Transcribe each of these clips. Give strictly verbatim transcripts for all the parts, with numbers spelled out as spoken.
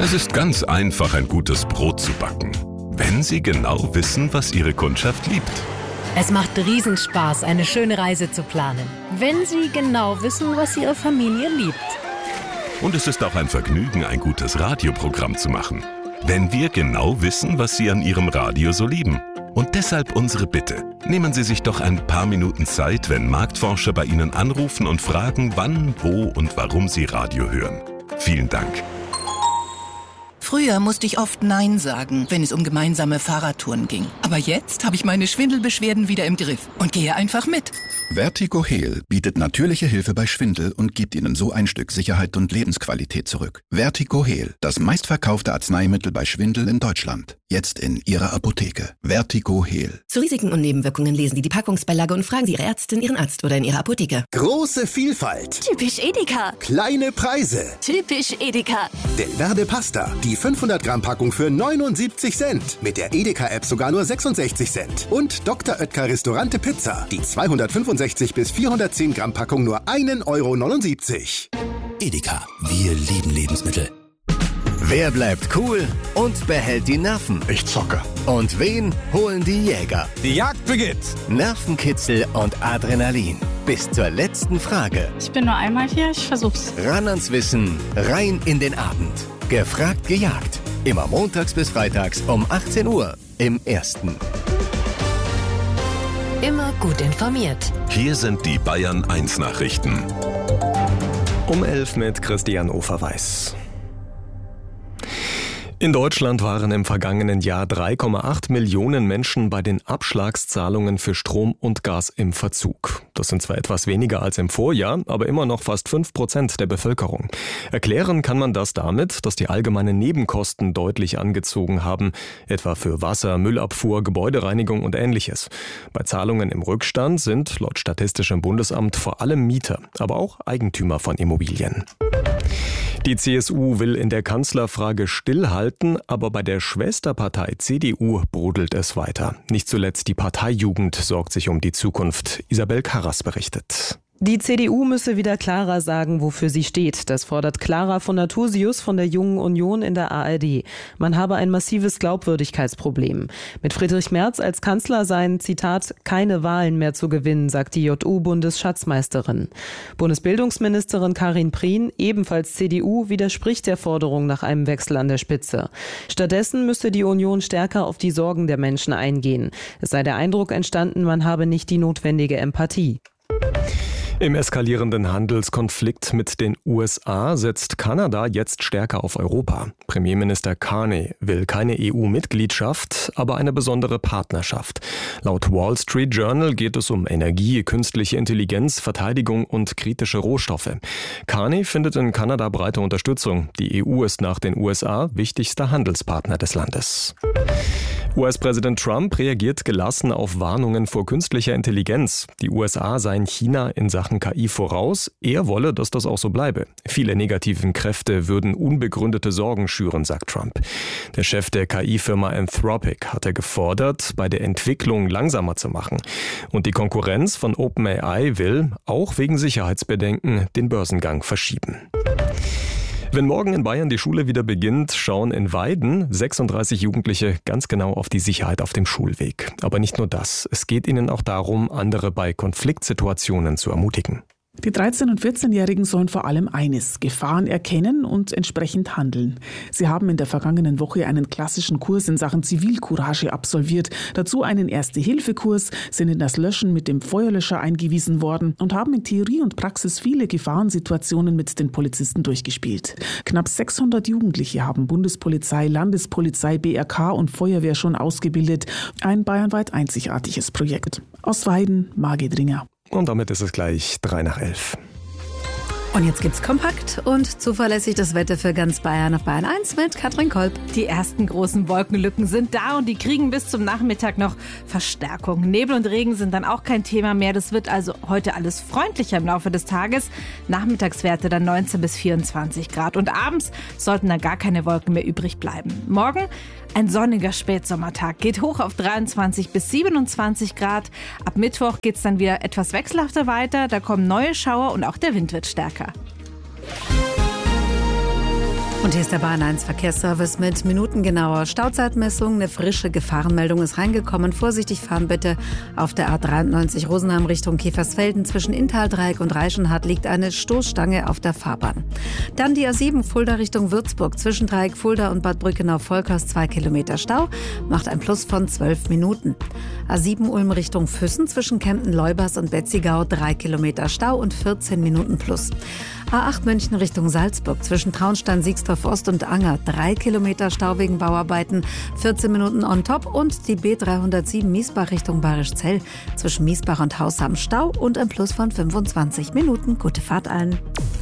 Es ist ganz einfach, ein gutes Brot zu backen, wenn Sie genau wissen, was Ihre Kundschaft liebt. Es macht Riesenspaß, eine schöne Reise zu planen, wenn Sie genau wissen, was Ihre Familie liebt. Und es ist auch ein Vergnügen, ein gutes Radioprogramm zu machen, wenn wir genau wissen, was Sie an Ihrem Radio so lieben. Und deshalb unsere Bitte. Nehmen Sie sich doch ein paar Minuten Zeit, wenn Marktforscher bei Ihnen anrufen und fragen, wann, wo und warum Sie Radio hören. Vielen Dank. Früher musste ich oft Nein sagen, wenn es um gemeinsame Fahrradtouren ging. Aber jetzt habe ich meine Schwindelbeschwerden wieder im Griff und gehe einfach mit. Vertigo-Heal bietet natürliche Hilfe bei Schwindel und gibt Ihnen so ein Stück Sicherheit und Lebensqualität zurück. Vertigo-Heal, das meistverkaufte Arzneimittel bei Schwindel in Deutschland. Jetzt in Ihrer Apotheke. Vertigo-Heal. Zu Risiken und Nebenwirkungen lesen Sie die Packungsbeilage und fragen Sie Ihre Ärztin, Ihren Arzt oder in Ihrer Apotheke. Große Vielfalt. Typisch Edeka. Kleine Preise. Typisch Edeka. Delverde Pasta. Die fünfhundert Gramm Packung für neunundsiebzig Cent. Mit der Edeka-App sogar nur sechsundsechzig Cent. Und Doktor Oetker Restaurante Pizza. Die zweihundertfünfundsechzig bis vierhundertzehn Gramm Packung nur ein Euro neunundsiebzig. Edeka. Wir lieben Lebensmittel. Wer bleibt cool und behält die Nerven? Ich zocke. Und wen holen die Jäger? Die Jagd beginnt. Nervenkitzel und Adrenalin. Bis zur letzten Frage. Ich bin nur einmal hier, ich versuch's. Ran ans Wissen, rein in den Abend. Gefragt, gejagt. Immer montags bis freitags um achtzehn Uhr im Ersten. Immer gut informiert. Hier sind die Bayern eins Nachrichten. Um elf mit Christian Oferweis. In Deutschland waren im vergangenen Jahr drei Komma acht Millionen Menschen bei den Abschlagszahlungen für Strom und Gas im Verzug. Das sind zwar etwas weniger als im Vorjahr, aber immer noch fast fünf Prozent der Bevölkerung. Erklären kann man das damit, dass die allgemeinen Nebenkosten deutlich angezogen haben, etwa für Wasser, Müllabfuhr, Gebäudereinigung und Ähnliches. Bei Zahlungen im Rückstand sind laut Statistischem Bundesamt vor allem Mieter, aber auch Eigentümer von Immobilien. Die C S U will in der Kanzlerfrage stillhalten, aber bei der Schwesterpartei C D U brodelt es weiter. Nicht zuletzt die Parteijugend sorgt sich um die Zukunft. Isabel Karras berichtet. Die C D U müsse wieder klarer sagen, wofür sie steht. Das fordert Clara von Natursius von der Jungen Union in der A R D. Man habe ein massives Glaubwürdigkeitsproblem. Mit Friedrich Merz als Kanzler seien, Zitat, keine Wahlen mehr zu gewinnen, sagt die J U-Bundesschatzmeisterin. Bundesbildungsministerin Karin Prien, ebenfalls C D U, widerspricht der Forderung nach einem Wechsel an der Spitze. Stattdessen müsse die Union stärker auf die Sorgen der Menschen eingehen. Es sei der Eindruck entstanden, man habe nicht die notwendige Empathie. Im eskalierenden Handelskonflikt mit den U S A setzt Kanada jetzt stärker auf Europa. Premierminister Carney will keine E U-Mitgliedschaft, aber eine besondere Partnerschaft. Laut Wall Street Journal geht es um Energie, künstliche Intelligenz, Verteidigung und kritische Rohstoffe. Carney findet in Kanada breite Unterstützung. Die E U ist nach den U S A wichtigster Handelspartner des Landes. U S-Präsident Trump reagiert gelassen auf Warnungen vor künstlicher Intelligenz. Die U S A seien China in Sachen K I voraus. Er wolle, dass das auch so bleibe. Viele negativen Kräfte würden unbegründete Sorgen schüren, sagt Trump. Der Chef der K I-Firma Anthropic hatte gefordert, bei der Entwicklung langsamer zu machen. Und die Konkurrenz von OpenAI will, auch wegen Sicherheitsbedenken, den Börsengang verschieben. Wenn morgen in Bayern die Schule wieder beginnt, schauen in Weiden sechsunddreißig Jugendliche ganz genau auf die Sicherheit auf dem Schulweg. Aber nicht nur das. Es geht ihnen auch darum, andere bei Konfliktsituationen zu ermutigen. Die dreizehn- und vierzehnjährigen sollen vor allem eines: Gefahren erkennen und entsprechend handeln. Sie haben in der vergangenen Woche einen klassischen Kurs in Sachen Zivilcourage absolviert, dazu einen Erste-Hilfe-Kurs, sind in das Löschen mit dem Feuerlöscher eingewiesen worden und haben in Theorie und Praxis viele Gefahrensituationen mit den Polizisten durchgespielt. Knapp sechshundert Jugendliche haben Bundespolizei, Landespolizei, B R K und Feuerwehr schon ausgebildet. Ein bayernweit einzigartiges Projekt. Aus Weiden, Margit Ringer. Und damit ist es gleich drei nach elf. Und jetzt gibt's kompakt und zuverlässig das Wetter für ganz Bayern auf Bayern eins mit Katrin Kolb. Die ersten großen Wolkenlücken sind da und die kriegen bis zum Nachmittag noch Verstärkung. Nebel und Regen sind dann auch kein Thema mehr. Das wird also heute alles freundlicher im Laufe des Tages. Nachmittagswerte dann neunzehn bis vierundzwanzig Grad. Und abends sollten dann gar keine Wolken mehr übrig bleiben. Morgen ein sonniger Spätsommertag. Geht hoch auf dreiundzwanzig bis siebenundzwanzig Grad. Ab Mittwoch geht's dann wieder etwas wechselhafter weiter. Da kommen neue Schauer und auch der Wind wird stärker. Und hier ist der Bahn eins Verkehrsservice mit minutengenauer Stauzeitmessung. Eine frische Gefahrenmeldung ist reingekommen. Vorsichtig fahren bitte. Auf der A dreiundneunzig Rosenheim Richtung Käfersfelden zwischen Inntal-Dreieck und Reichenhard liegt eine Stoßstange auf der Fahrbahn. Dann die A sieben Fulda Richtung Würzburg zwischen Dreieck Fulda und Bad Brückenau-Volkers zwei Kilometer Stau. Macht ein Plus von zwölf Minuten. A sieben Ulm Richtung Füssen zwischen Kempten-Leubers und Betzigau drei Kilometer Stau und vierzehn Minuten Plus. A acht München Richtung Salzburg zwischen Traunstein, Siegsdorf Ost und Anger drei Kilometer Stau wegen Bauarbeiten, vierzehn Minuten on top. Und die B dreihundertsieben Miesbach Richtung Bayerischzell zwischen Miesbach und Hausham Stau und ein Plus von fünfundzwanzig Minuten. Gute Fahrt allen.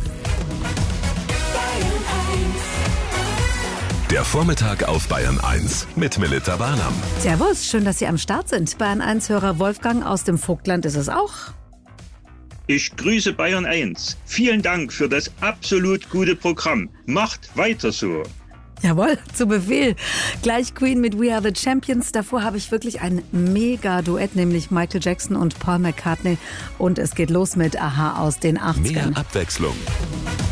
Der Vormittag auf Bayern eins mit Melita Barnam. Servus, schön, dass Sie am Start sind. Bayern eins-Hörer Wolfgang aus dem Vogtland ist es auch. Ich grüße Bayern eins. Vielen Dank für das absolut gute Programm. Macht weiter so. Jawohl, zu Befehl. Gleich Queen mit We Are the Champions. Davor habe ich wirklich ein Mega-Duett, nämlich Michael Jackson und Paul McCartney. Und es geht los mit Aha aus den achtzigern. Mehr Abwechslung.